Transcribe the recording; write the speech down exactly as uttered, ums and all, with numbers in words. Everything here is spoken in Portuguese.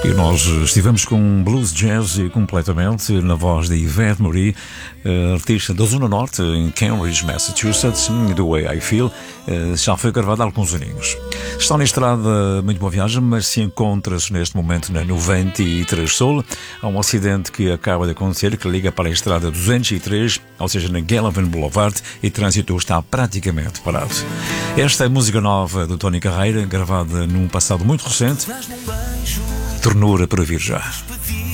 E nós estivemos com blues jazz completamente na voz de Yvette Murray, artista da Zona Norte, em Cambridge, Massachusetts. The Way I Feel já foi gravada há alguns aninhos. Está na estrada Muito Boa Viagem, mas se encontra-se neste momento na noventa e três Sul. Há um acidente que acaba de acontecer que liga para a estrada duzentos e três, ou seja, na Gallivan Boulevard, e o trânsito está praticamente parado. Esta é a música nova do Tony Carreira, gravada num passado muito recente. Ternura para vir já.